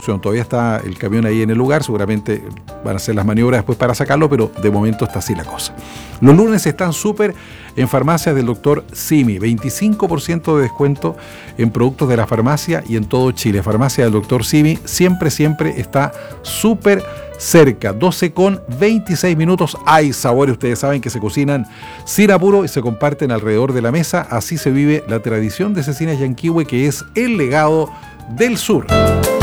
construcción. Todavía está el camión ahí en el lugar, seguramente van a hacer las maniobras después para sacarlo, pero de momento está así la cosa. Los lunes están súper en farmacias del Dr. Simi, 25% de descuento en productos de la farmacia y en todo Chile. Farmacia del Dr. Simi siempre está súper cerca. 12:26 minutos. Hay sabores, ustedes saben, que se cocinan sin apuro y se comparten alrededor de la mesa. Así se vive la tradición de Cecinas Yanquihue, que es el legado del sur.